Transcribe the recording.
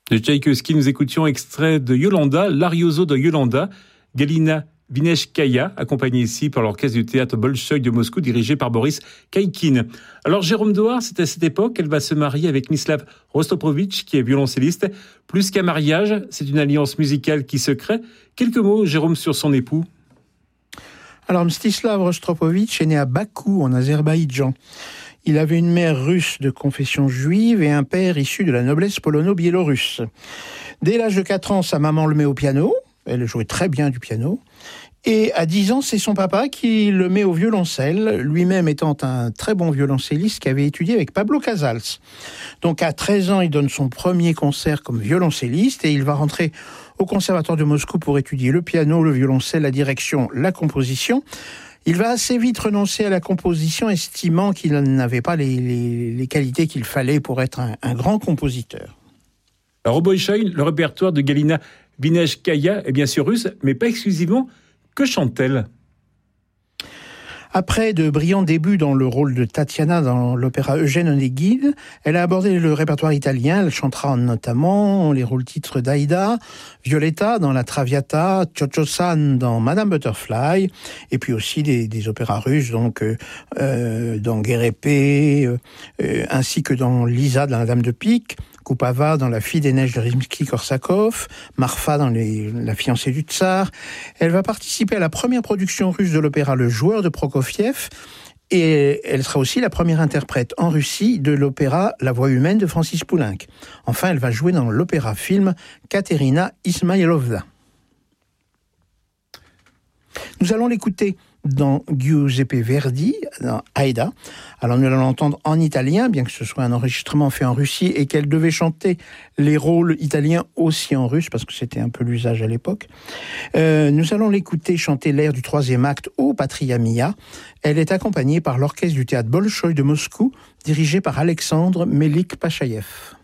De Tchaïkovski, nous écoutions extrait de Yolanda, l'Arioso de Yolanda, Galina Vineshkaya, accompagnée ici par l'orchestre du théâtre Bolchoï de Moscou, dirigé par Boris Kaikin. Alors Jérôme Doar, c'est à cette époque qu'elle va se marier avec Mislav Rostropovitch, qui est violoncelliste. Plus qu'un mariage, c'est une alliance musicale qui se crée. Quelques mots, Jérôme, sur son époux. Alors Mstislav Rostropovitch est né à Bakou, en Azerbaïdjan. Il avait une mère russe de confession juive et un père issu de la noblesse polono-biélorusse. Dès l'âge de 4 ans, sa maman le met au piano. Elle jouait très bien du piano. Et à 10 ans, c'est son papa qui le met au violoncelle, lui-même étant un très bon violoncelliste qui avait étudié avec Pablo Casals. Donc à 13 ans, il donne son premier concert comme violoncelliste et il va rentrer au Conservatoire de Moscou pour étudier le piano, le violoncelle, la direction, la composition. Il va assez vite renoncer à la composition, estimant qu'il n'avait pas les qualités qu'il fallait pour être un grand compositeur. Alors au Bolchoï, le répertoire de Galina Vineshkaya est bien sûr russe, mais pas exclusivement. Que chante-t-elle ? Après de brillants débuts dans le rôle de Tatiana dans l'opéra Eugène Onegin, elle a abordé le répertoire italien. Elle chantera notamment les rôles-titres d'Aïda, Violetta dans La Traviata, Cho-Cho-san dans Madame Butterfly, et puis aussi des opéras russes, donc dans Guerre épée, ainsi que dans Lisa dans La Dame de Pique, Kupava dans La Fille des Neiges de Rimsky-Korsakov, Marfa dans La fiancée du Tsar. Elle va participer à la première production russe de l'opéra Le Joueur de Prokofiev, et elle sera aussi la première interprète en Russie de l'opéra La Voix humaine de Francis Poulenc. Enfin, elle va jouer dans l'opéra-film Katerina Ismailovna. Nous allons l'écouter dans Giuseppe Verdi, dans Aïda. Alors nous allons l'entendre en italien, bien que ce soit un enregistrement fait en Russie et qu'elle devait chanter les rôles italiens aussi en russe, parce que c'était un peu l'usage à l'époque. Nous allons l'écouter chanter l'air du 3e acte au Patria Mia. Elle est accompagnée par l'orchestre du théâtre Bolchoï de Moscou, dirigé par Alexandre Melik-Pachaïev.